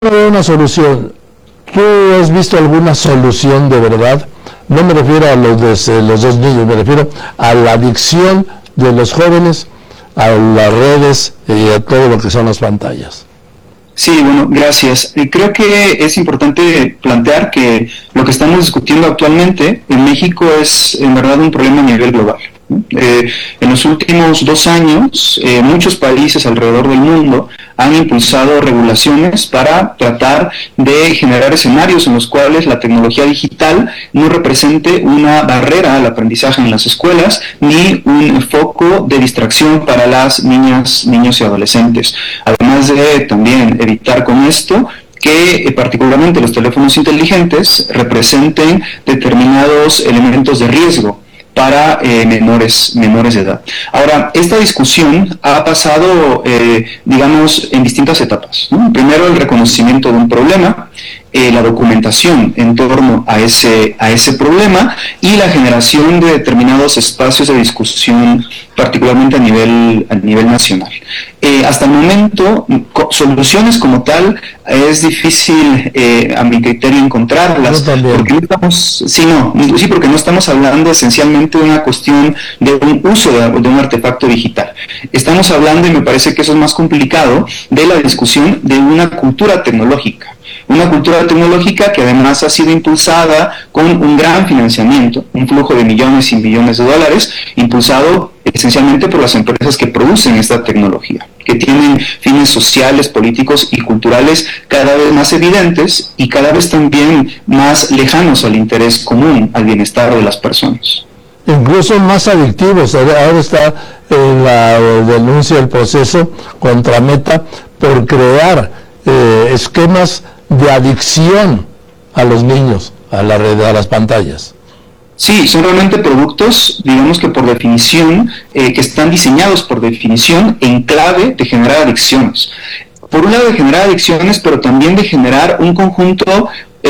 no veo una solución. ¿Tú has visto alguna solución de verdad? No me refiero a los dos niños, me refiero a la adicción de los jóvenes a las redes y a todo lo que son las pantallas. Sí, bueno, gracias. Creo que es importante plantear que lo que estamos discutiendo actualmente en México es en verdad un problema a nivel global. En los últimos 2 años, muchos países alrededor del mundo han impulsado regulaciones para tratar de generar escenarios en los cuales la tecnología digital no represente una barrera al aprendizaje en las escuelas ni un foco de distracción para las niñas, niños y adolescentes. Además de también evitar con esto que particularmente los teléfonos inteligentes representen determinados elementos de riesgo para menores de edad. Ahora, esta discusión ha pasado, digamos, en distintas etapas, ¿no? Primero, el reconocimiento de un problema, la documentación en torno a ese problema y la generación de determinados espacios de discusión, particularmente a nivel nacional. Hasta el momento, soluciones como tal es difícil, a mi criterio, encontrarlas, porque porque no estamos hablando esencialmente de una cuestión de un uso de un artefacto digital. Estamos hablando, y me parece que eso es más complicado, de la discusión de una cultura tecnológica. Una cultura tecnológica que además ha sido impulsada con un gran financiamiento, un flujo de millones y millones de dólares, impulsado esencialmente por las empresas que producen esta tecnología, que tienen fines sociales, políticos y culturales cada vez más evidentes y cada vez también más lejanos al interés común, al bienestar de las personas. Incluso más adictivos. Ahora está la denuncia del proceso contra Meta por crear esquemas de adicción a los niños, a la red, a las pantallas. Sí, son realmente productos, digamos que por definición, que están diseñados por definición en clave de generar adicciones. Por un lado de generar adicciones, pero también de generar un conjunto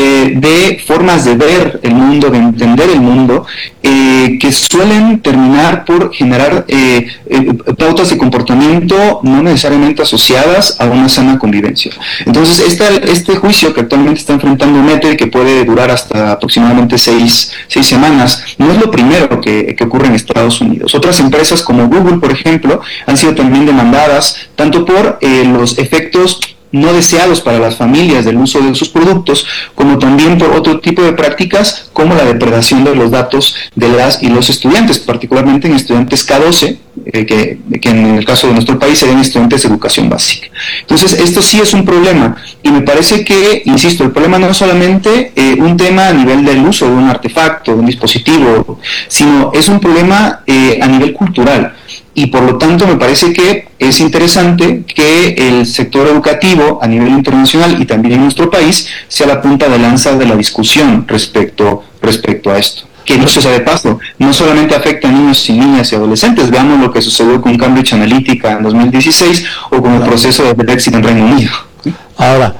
de formas de ver el mundo, de entender el mundo, que suelen terminar por generar pautas de comportamiento no necesariamente asociadas a una sana convivencia. Entonces, este juicio que actualmente está enfrentando Meta y que puede durar hasta aproximadamente 6 semanas, no es lo primero que ocurre en Estados Unidos. Otras empresas como Google, por ejemplo, han sido también demandadas tanto por los efectos no deseados para las familias del uso de sus productos, como también por otro tipo de prácticas como la depredación de los datos de las y los estudiantes, particularmente en estudiantes K12, que en el caso de nuestro país serían estudiantes de educación básica. Entonces, esto sí es un problema, y me parece que, insisto, el problema no es solamente un tema a nivel del uso de un artefacto, de un dispositivo, sino es un problema a nivel cultural. Y por lo tanto me parece que es interesante que el sector educativo a nivel internacional y también en nuestro país sea la punta de lanza de la discusión respecto a esto. Que no se de paso, no solamente afecta a niños y niñas y adolescentes, veamos lo que sucedió con Cambridge Analytica en 2016 o con el proceso de Brexit en Reino Unido. Ahora,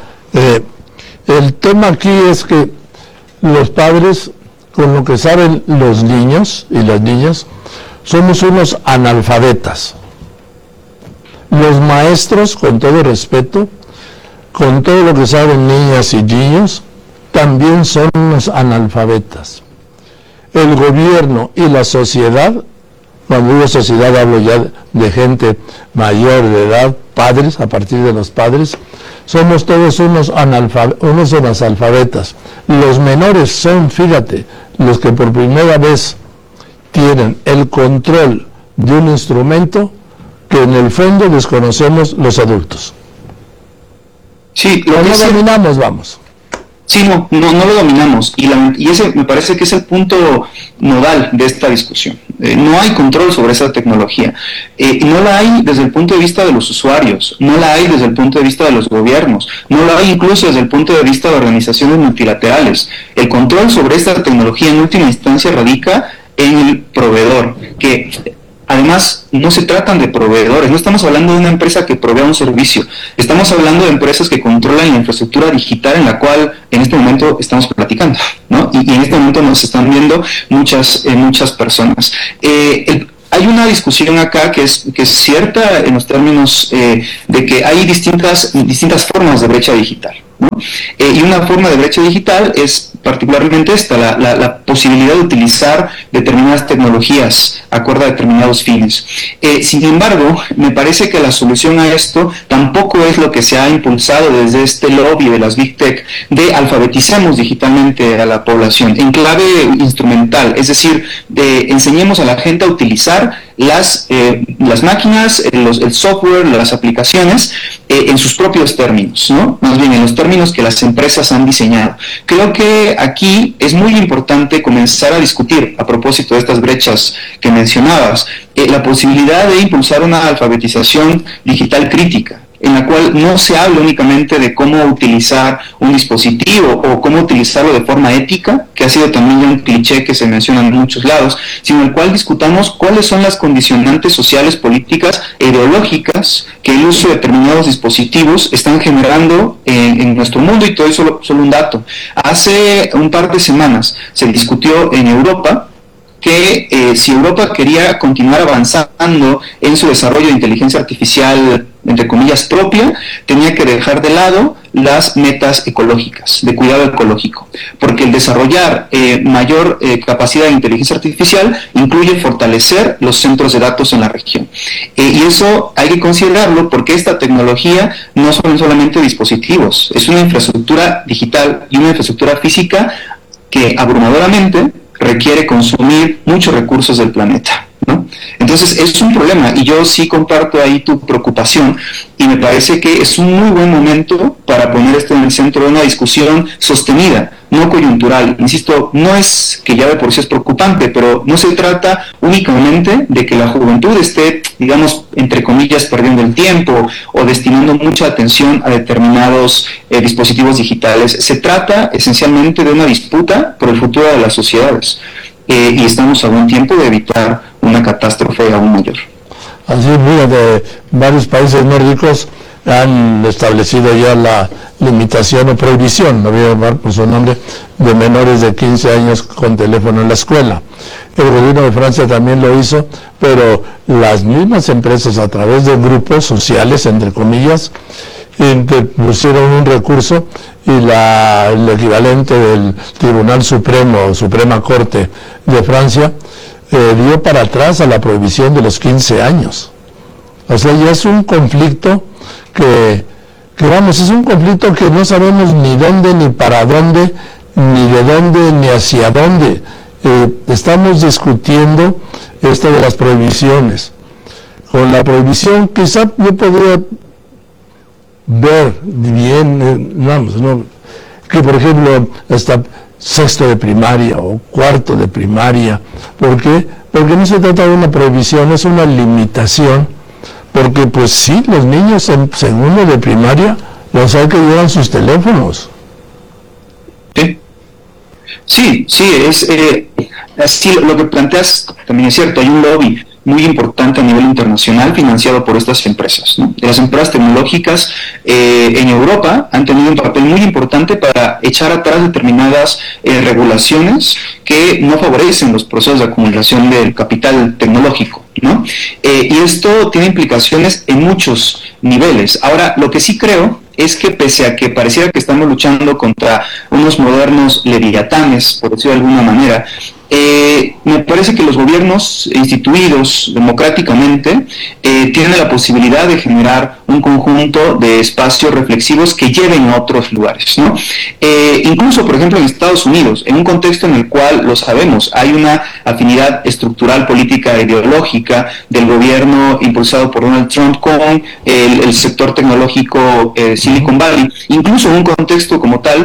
el tema aquí es que los padres, con lo que saben los niños y las niñas, somos unos analfabetas. Los maestros, con todo respeto, con todo lo que saben niñas y niños, también son unos analfabetas. El gobierno y la sociedad, cuando digo sociedad hablo ya de gente mayor de edad, padres, a partir de los padres, somos todos unos analfabetas. Los menores son, fíjate, los que por primera vez tienen el control de un instrumento que en el fondo desconocemos los adultos. Sí, lo no dominamos, vamos. Sí, no lo dominamos, y ese me parece que es el punto nodal de esta discusión. No hay control sobre esa tecnología, no la hay desde el punto de vista de los usuarios, no la hay desde el punto de vista de los gobiernos, no la hay incluso desde el punto de vista de organizaciones multilaterales. El control sobre esta tecnología en última instancia radica en el proveedor, que además no se tratan de proveedores, no estamos hablando de una empresa que provea un servicio, estamos hablando de empresas que controlan la infraestructura digital en la cual en este momento estamos platicando, ¿no? Y en este momento nos están viendo muchas personas. Hay una discusión acá que es cierta en los términos de que hay distintas formas de brecha digital. ¿no? Y una forma de brecha digital es particularmente esta, la posibilidad de utilizar determinadas tecnologías acorde a determinados fines. Sin embargo, me parece que la solución a esto tampoco es lo que se ha impulsado desde este lobby de las Big Tech, de alfabeticemos digitalmente a la población en clave instrumental, es decir, enseñemos a la gente a utilizar las máquinas, el software, las aplicaciones en sus propios términos, ¿no? Más bien en los términos que las empresas han diseñado. Creo que aquí es muy importante comenzar a discutir, a propósito de estas brechas que mencionabas, la posibilidad de impulsar una alfabetización digital crítica, en la cual no se habla únicamente de cómo utilizar un dispositivo o cómo utilizarlo de forma ética, que ha sido también un cliché que se menciona en muchos lados, sino en el cual discutamos cuáles son las condicionantes sociales, políticas e ideológicas que el uso de determinados dispositivos están generando en nuestro mundo. Y todo eso solo un dato. Hace un par de semanas se discutió en Europa que si Europa quería continuar avanzando en su desarrollo de inteligencia artificial, entre comillas, propia, tenía que dejar de lado las metas ecológicas, de cuidado ecológico, porque el desarrollar mayor capacidad de inteligencia artificial incluye fortalecer los centros de datos en la región. Y eso hay que considerarlo porque esta tecnología no son solamente dispositivos, es una infraestructura digital y una infraestructura física que abrumadoramente requiere consumir muchos recursos del planeta, ¿no? Entonces es un problema y yo sí comparto ahí tu preocupación y me parece que es un muy buen momento para poner esto en el centro de una discusión sostenida, no coyuntural. Insisto, no es que ya de por sí es preocupante, pero no se trata únicamente de que la juventud esté, digamos, entre comillas, perdiendo el tiempo o destinando mucha atención a determinados dispositivos digitales. Se trata esencialmente de una disputa por el futuro de las sociedades y estamos a buen tiempo de evitar una catástrofe aún mayor. Así, mira, de varios países nórdicos han establecido ya la limitación o prohibición, no voy a llamar por su nombre, de menores de 15 años con teléfono en la escuela. El gobierno de Francia también lo hizo, pero las mismas empresas, a través de grupos sociales, entre comillas, pusieron un recurso y el equivalente del Tribunal Supremo, Suprema Corte de Francia, dio para atrás a la prohibición de los 15 años. O sea, ya es un conflicto que vamos, es un conflicto que no sabemos ni dónde, ni para dónde, ni de dónde, ni hacia dónde. Estamos discutiendo esto de las prohibiciones. Con la prohibición, quizá yo podría ver bien, que por ejemplo, hasta sexto de primaria o cuarto de primaria. ¿Por qué? Porque no se trata de una prohibición, es una limitación. Porque pues sí, los niños en segundo de primaria los hay que llevan sus teléfonos. Sí, es así lo que planteas también es cierto. Hay un lobby muy importante a nivel internacional financiado por estas empresas, ¿no? Las empresas tecnológicas en Europa han tenido un papel muy importante para echar atrás determinadas regulaciones que no favorecen los procesos de acumulación del capital tecnológico, ¿no? Y esto tiene implicaciones en muchos niveles. Ahora, lo que sí creo es que pese a que pareciera que estamos luchando contra unos modernos leviatanes, por decirlo de alguna manera, me parece que los gobiernos instituidos democráticamente tienen la posibilidad de generar un conjunto de espacios reflexivos que lleven a otros lugares, ¿no? Incluso, por ejemplo, en Estados Unidos, en un contexto en el cual, lo sabemos, hay una afinidad estructural, política e ideológica del gobierno impulsado por Donald Trump con el sector tecnológico Silicon Valley. Incluso en un contexto como tal,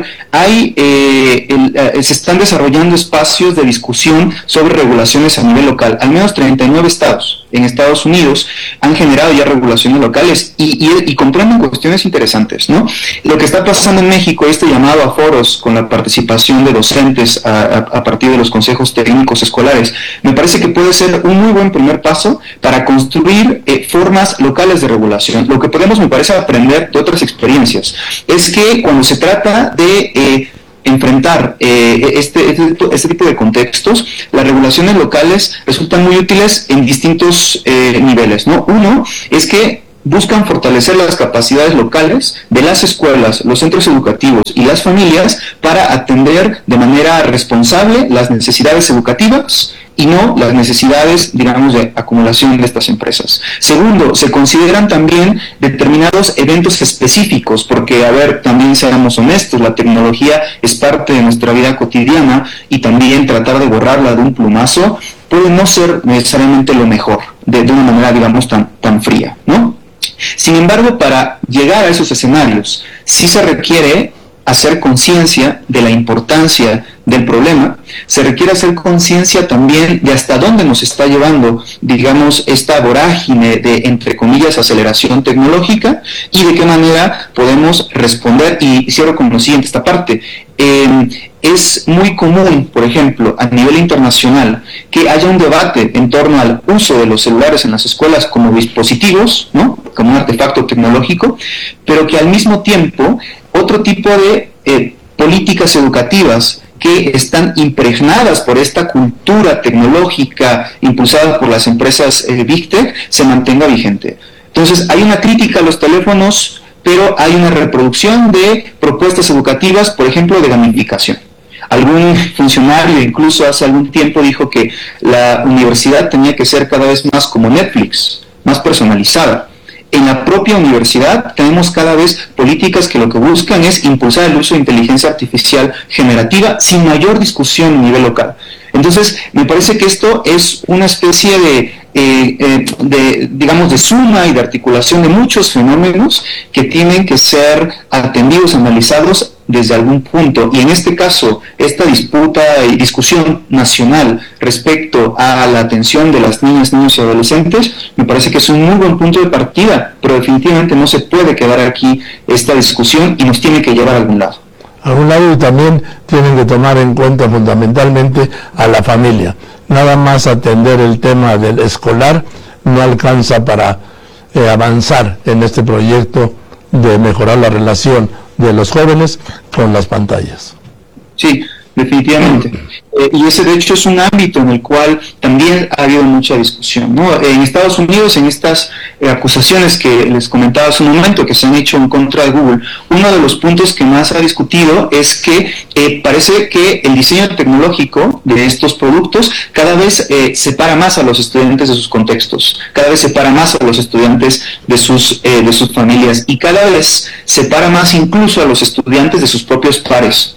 se están desarrollando espacios de discusión sobre regulaciones a nivel local. Al menos 39 estados en Estados Unidos han generado ya regulaciones locales y comprenden cuestiones interesantes, ¿no? Lo que está pasando en México, este llamado a foros con la participación de docentes a partir de los consejos técnicos escolares, me parece que puede ser un muy buen primer paso para construir formas locales de regulación. Lo que podemos, me parece, aprender de otras experiencias es que cuando se trata de enfrentar este tipo de contextos, las regulaciones locales resultan muy útiles en distintos niveles, ¿no? Uno es que buscan fortalecer las capacidades locales de las escuelas, los centros educativos y las familias para atender de manera responsable las necesidades educativas y no las necesidades, digamos, de acumulación de estas empresas. Segundo, se consideran también determinados eventos específicos, porque, a ver, también seamos honestos, la tecnología es parte de nuestra vida cotidiana y también tratar de borrarla de un plumazo puede no ser necesariamente lo mejor, de una manera, digamos, tan fría, ¿no? Sin embargo, para llegar a esos escenarios, sí se requiere hacer conciencia de la importancia del problema, se requiere hacer conciencia también de hasta dónde nos está llevando, digamos, esta vorágine de, entre comillas, aceleración tecnológica y de qué manera podemos responder. Y cierro con lo siguiente, esta parte. Es muy común, por ejemplo, a nivel internacional, que haya un debate en torno al uso de los celulares en las escuelas como dispositivos, ¿no?, como un artefacto tecnológico, pero que al mismo tiempo otro tipo de políticas educativas que están impregnadas por esta cultura tecnológica impulsada por las empresas Big Tech se mantenga vigente. Entonces, hay una crítica a los teléfonos, pero hay una reproducción de propuestas educativas, por ejemplo, de gamificación. Algún funcionario incluso hace algún tiempo dijo que la universidad tenía que ser cada vez más como Netflix, más personalizada. En la propia universidad tenemos cada vez políticas que lo que buscan es impulsar el uso de inteligencia artificial generativa sin mayor discusión a nivel local. Entonces, me parece que esto es una especie digamos, de suma y de articulación de muchos fenómenos que tienen que ser atendidos, analizados desde algún punto. Y en este caso, esta disputa y discusión nacional respecto a la atención de las niñas, niños y adolescentes, me parece que es un muy buen punto de partida, pero definitivamente no se puede quedar aquí esta discusión y nos tiene que llevar a algún lado. A algún lado, y también tienen que tomar en cuenta fundamentalmente a la familia. Nada más atender el tema del escolar no alcanza para avanzar en este proyecto de mejorar la relación de los jóvenes con las pantallas. Sí, definitivamente. Y ese de hecho es un ámbito en el cual también ha habido mucha discusión, ¿no? En Estados Unidos, en estas acusaciones que les comentaba hace un momento que se han hecho en contra de Google, uno de los puntos que más ha discutido es que parece que el diseño tecnológico de estos productos cada vez separa más a los estudiantes de sus contextos, cada vez separa más a los estudiantes de sus familias y cada vez separa más incluso a los estudiantes de sus propios pares.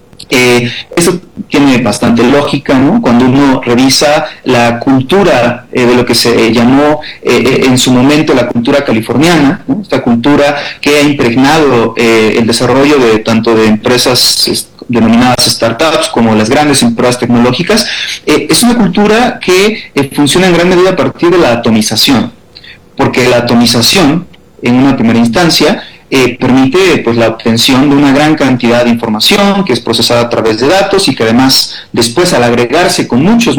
Eso tiene bastante lógica, ¿no? Cuando uno revisa la cultura de lo que se llamó en su momento la cultura californiana, ¿no?, esta cultura que ha impregnado el desarrollo de tanto de empresas denominadas startups como las grandes empresas tecnológicas, es una cultura que funciona en gran medida a partir de la atomización, porque la atomización, en una primera instancia, permite pues la obtención de una gran cantidad de información que es procesada a través de datos y que además después, al agregarse con muchos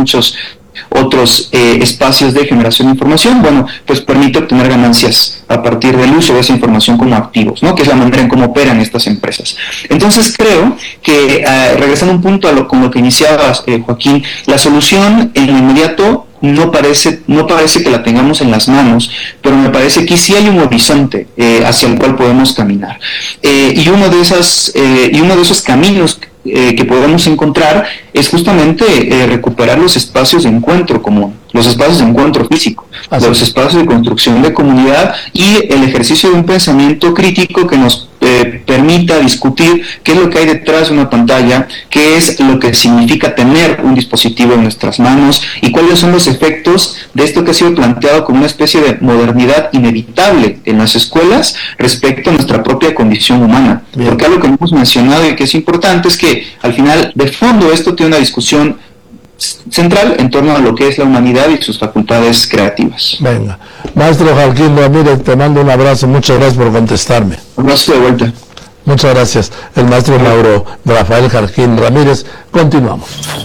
otros espacios de generación de información, bueno, pues permite obtener ganancias a partir del uso de esa información como activos, ¿no?, que es la manera en cómo operan estas empresas. Entonces creo que, regresando un punto con lo que iniciabas, Joaquín, la solución en lo inmediato no parece que la tengamos en las manos, pero me parece que sí hay un horizonte hacia el cual podemos caminar. Y uno de esos caminos que podemos encontrar es justamente recuperar los espacios de encuentro común, los espacios de encuentro físico, los espacios de construcción de comunidad y el ejercicio de un pensamiento crítico que nos permita discutir qué es lo que hay detrás de una pantalla, qué es lo que significa tener un dispositivo en nuestras manos y cuáles son los efectos de esto que ha sido planteado como una especie de modernidad inevitable en las escuelas respecto a nuestra propia condición humana. Bien. Porque algo que hemos mencionado y que es importante es que al final, de fondo, esto tiene una discusión central en torno a lo que es la humanidad y sus facultades creativas. Venga. Maestro Jarquín Ramírez, te mando un abrazo. Muchas gracias por contestarme. Un abrazo de vuelta. Muchas gracias. El maestro Mauro Rafael Jarquín Ramírez. Continuamos.